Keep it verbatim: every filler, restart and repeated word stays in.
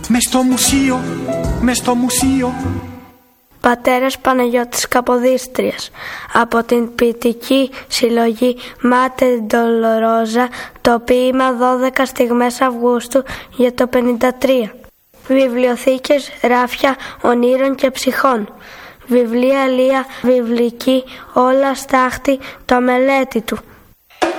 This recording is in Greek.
Μες στο μουσείο, μες στο μουσείο. Πατέρας Παναγιώτης Καποδίστριας, από την ποιητική συλλογή Μάτε Ντολορόζα, το ποίημα δώδεκα στιγμές Αυγούστου για το πενήντα τρία. Βιβλιοθήκες, ράφια ονείρων και ψυχών. Βιβλία Λία βιβλική, όλα στάχτη το μελέτη του.